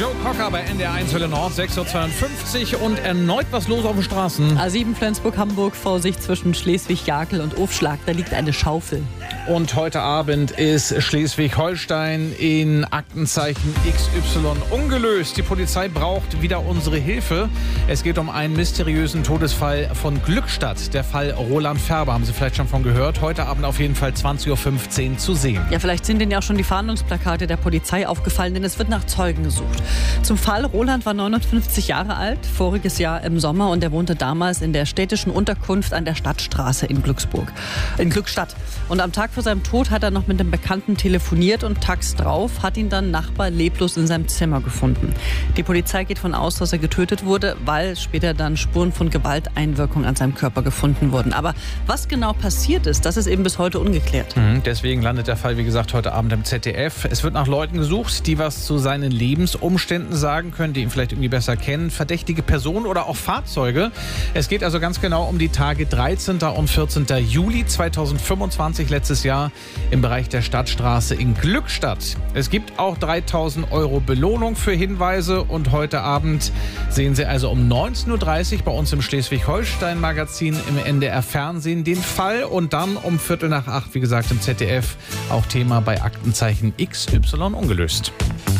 Joe Cocker bei NDR1 Hölle Nord, 6.52 Uhr und erneut was los auf den Straßen. A7 Flensburg-Hamburg, Vorsicht zwischen Schleswig-Jakel und Ofschlag, da liegt eine Schaufel. Und heute Abend ist Schleswig-Holstein in Aktenzeichen XY ungelöst. Die Polizei braucht wieder unsere Hilfe. Es geht um einen mysteriösen Todesfall von Glückstadt. Der Fall Roland Färber, haben Sie vielleicht schon von gehört. Heute Abend auf jeden Fall 20.15 Uhr zu sehen. Ja, vielleicht sind Ihnen ja auch schon die Fahndungsplakate der Polizei aufgefallen, denn es wird nach Zeugen gesucht. Zum Fall: Roland war 59 Jahre alt, voriges Jahr im Sommer, und er wohnte damals in der städtischen Unterkunft an der Stadtstraße in Glückstadt. Und am Tag vor seinem Tod hat er noch mit einem Bekannten telefoniert und tags drauf hat ihn dann Nachbar leblos in seinem Zimmer gefunden. Die Polizei geht davon aus, dass er getötet wurde, weil später dann Spuren von Gewalteinwirkung an seinem Körper gefunden wurden. Aber was genau passiert ist, das ist eben bis heute ungeklärt. Deswegen landet der Fall, wie gesagt, heute Abend im ZDF. Es wird nach Leuten gesucht, die was zu seinen Lebensumständen sagen können, die ihn vielleicht irgendwie besser kennen, verdächtige Personen oder auch Fahrzeuge. Es geht also ganz genau um die Tage 13. und 14. Juli 2025, letztes Jahr, im Bereich der Stadtstraße in Glückstadt. Es gibt auch 3.000 € Belohnung für Hinweise und heute Abend sehen Sie also um 19.30 Uhr bei uns im Schleswig-Holstein-Magazin im NDR-Fernsehen den Fall und dann um 7:45, wie gesagt, im ZDF auch Thema bei Aktenzeichen XY ungelöst.